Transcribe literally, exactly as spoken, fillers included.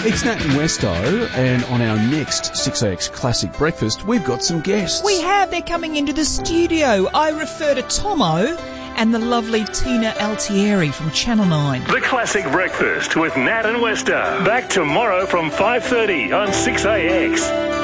It's Nat and Westo, and on our next six A X Classic Breakfast, we've got some guests. We have. They're coming into the studio. I refer to Tomo and the lovely Tina Altieri from Channel nine. The Classic Breakfast with Nat and Westo. Back tomorrow from five thirty on six A X.